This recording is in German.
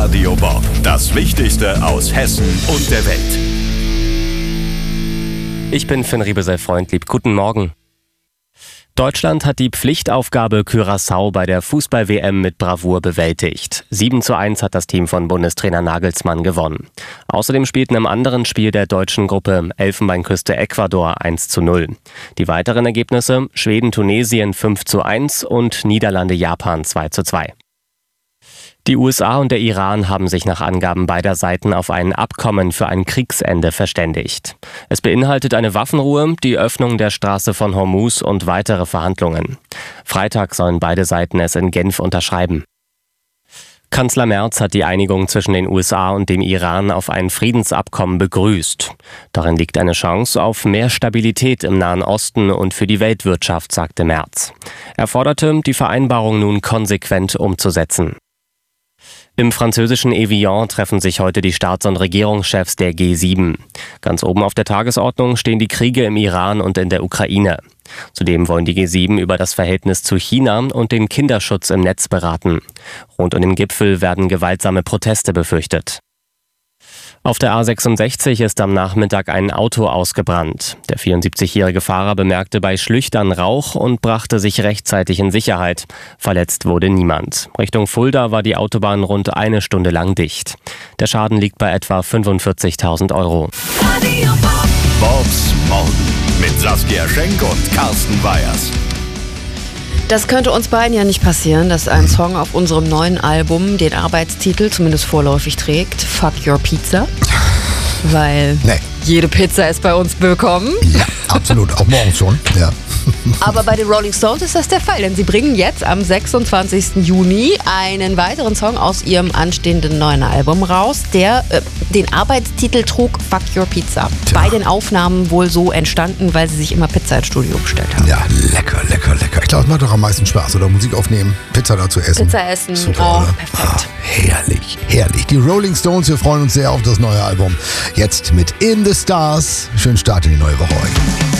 Radio Bob. Das Wichtigste aus Hessen und der Welt. Ich bin Finn Riebesell-Freundlieb. Guten Morgen. Deutschland hat die Pflichtaufgabe Curaçao bei der Fußball-WM mit Bravour bewältigt. 7:1 hat das Team von Bundestrainer Nagelsmann gewonnen. Außerdem spielten im anderen Spiel der deutschen Gruppe Elfenbeinküste Ecuador 1:0. Die weiteren Ergebnisse: Schweden-Tunesien 5:1 und Niederlande-Japan 2:2. Die USA und der Iran haben sich nach Angaben beider Seiten auf ein Abkommen für ein Kriegsende verständigt. Es beinhaltet eine Waffenruhe, die Öffnung der Straße von Hormuz und weitere Verhandlungen. Freitag sollen beide Seiten es in Genf unterschreiben. Kanzler Merz hat die Einigung zwischen den USA und dem Iran auf ein Friedensabkommen begrüßt. Darin liegt eine Chance auf mehr Stabilität im Nahen Osten und für die Weltwirtschaft, sagte Merz. Er forderte, die Vereinbarung nun konsequent umzusetzen. Im französischen Evian treffen sich heute die Staats- und Regierungschefs der G7. Ganz oben auf der Tagesordnung stehen die Kriege im Iran und in der Ukraine. Zudem wollen die G7 über das Verhältnis zu China und den Kinderschutz im Netz beraten. Rund um den Gipfel werden gewaltsame Proteste befürchtet. Auf der A66 ist am Nachmittag ein Auto ausgebrannt. Der 74-jährige Fahrer bemerkte bei Schlüchtern Rauch und brachte sich rechtzeitig in Sicherheit. Verletzt wurde niemand. Richtung Fulda war die Autobahn rund eine Stunde lang dicht. Der Schaden liegt bei etwa 45.000 Euro. Bobs Morgen mit Saskia Schenk und Carsten Weyers. Das könnte uns beiden ja nicht passieren, dass ein Song auf unserem neuen Album den Arbeitstitel zumindest vorläufig trägt, Fuck Your Pizza. Weil jede Pizza ist bei uns willkommen. Ja, absolut. Auch morgens schon. Ja. Aber bei den Rolling Stones ist das der Fall, denn sie bringen jetzt am 26. Juni einen weiteren Song aus ihrem anstehenden neuen Album raus, der den Arbeitstitel trug Fuck Your Pizza. Tja. Bei den Aufnahmen wohl so entstanden, weil sie sich immer Pizza ins Studio bestellt haben. Ja, lecker, lecker, lecker. Ich glaube, es macht doch am meisten Spaß, oder? Musik aufnehmen, Pizza dazu essen. Pizza essen, super, oh, perfekt. Herrlich, herrlich. Die Rolling Stones, wir freuen uns sehr auf das neue Album. Jetzt mit In the Stars. Schönen Start in die neue Woche heute.